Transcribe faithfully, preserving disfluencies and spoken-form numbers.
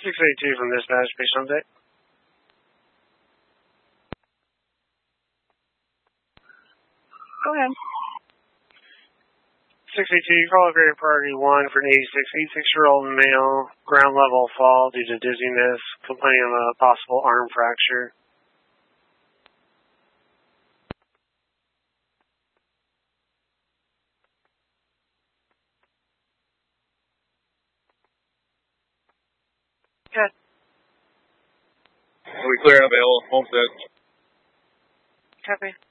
six eighty-two from dispatch, patient update. Go ahead. six eighty-two, call upgrade priority one for an eighty-six, eighty-six-year-old male, ground level fall due to dizziness, complaining of a possible arm fracture. Good. Are we clear available? Homestead. Copy.